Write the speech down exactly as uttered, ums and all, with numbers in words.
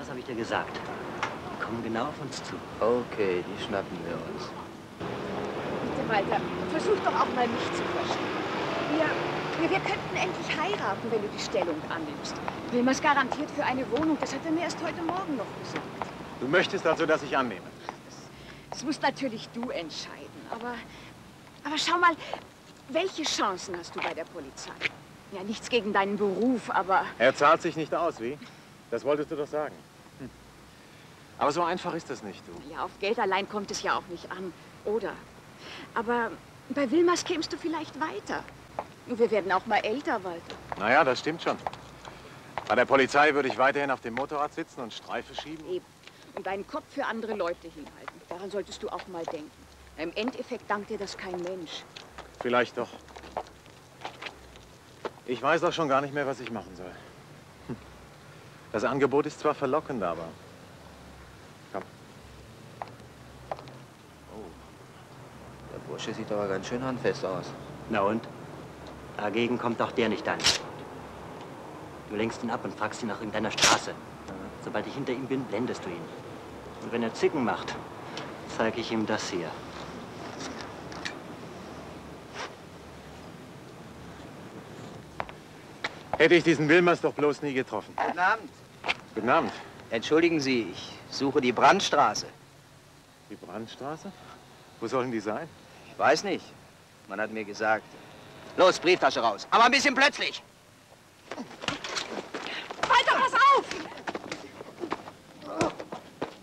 was habe ich dir gesagt? Die kommen genau auf uns zu. Okay, die schnappen wir uns. Bitte, Walter, versuch doch auch mal mich zu verstehen. Wir, wir, wir könnten endlich heiraten, wenn du die Stellung annimmst. Wilmers garantiert für eine Wohnung, das hat er mir erst heute Morgen noch gesagt. Du möchtest also, dass ich annehme? Das, das musst natürlich du entscheiden, aber, aber schau mal, welche Chancen hast du bei der Polizei? Ja, nichts gegen deinen Beruf, aber... Er zahlt sich nicht aus, wie? Das wolltest du doch sagen. Hm. Aber so einfach ist das nicht, du. Ja, auf Geld allein kommt es ja auch nicht an, oder? Aber bei Wilmers kämst du vielleicht weiter. Wir werden auch mal älter, Walter. Naja, das stimmt schon. Bei der Polizei würde ich weiterhin auf dem Motorrad sitzen und Streife schieben. Eben. Und deinen Kopf für andere Leute hinhalten. Daran solltest du auch mal denken. Im Endeffekt dankt dir das kein Mensch. Vielleicht doch. Ich weiß auch schon gar nicht mehr, was ich machen soll. Hm. Das Angebot ist zwar verlockend, aber... Komm. Oh, der Bursche sieht aber ganz schön handfest aus. Na und? Dagegen kommt auch der nicht an. Du lenkst ihn ab und fragst ihn nach irgendeiner Straße. Sobald ich hinter ihm bin, blendest du ihn. Und wenn er Zicken macht, zeige ich ihm das hier. Hätte ich diesen Wilmers doch bloß nie getroffen. Guten Abend. Guten Abend. Entschuldigen Sie, ich suche die Brandstraße. Die Brandstraße? Wo sollen die sein? Ich weiß nicht. Man hat mir gesagt. Los, Brieftasche raus. Aber ein bisschen plötzlich.